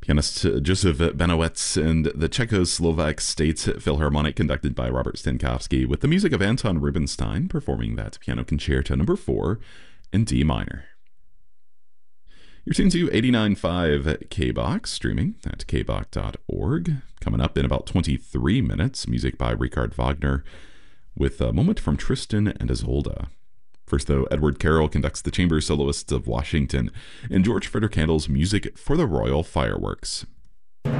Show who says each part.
Speaker 1: Pianist Joseph Benowitz and the Czechoslovak State Philharmonic, conducted by Robert Stankowski, with the music of Anton Rubinstein, performing that Piano Concerto number 4 in D minor. You're tuned to 89.5 KBOX, streaming at kbok.org. Coming up in about 23 minutes, music by Richard Wagner, with a moment from Tristan and Isolde. First, though, Edward Carroll conducts the Chamber Soloists of Washington and George Frederick Handel's Music for the Royal Fireworks.